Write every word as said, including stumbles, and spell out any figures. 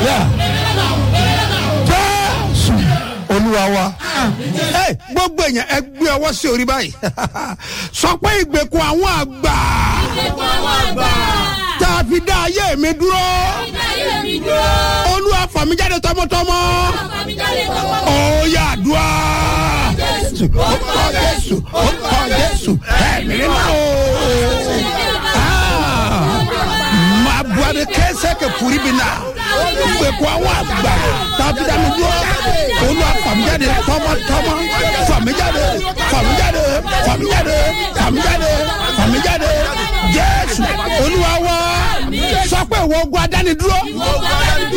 Jésù Olúwa wa. Gbogbo èèyàn ẹ gbé ọwọ́ sí orí báyìí. Sọ pé ìgbèkùn àwọn àgbà tá a fi dá ayé mi dúró. Olúwa fà mí jáde tọmọtọmọ. Ó yá àdúrà. Orúkọ Jésù, orúkọ Jésù, ẹ̀mí mímọ́ o. Máa bu abẹ kẹsẹ̀ kẹ fúri bi náà. Ìgbèkùn àwọn àgbà tá a fi dá mi dúró. Olúwa fà mí jáde tọmọtọmọ. Fà mí jáde, fà mí jáde, fà mí jáde, fà mí jáde, fà mí jáde. Jésù Olúwa wa. Sọ pé ìwọ ogun adánidúró.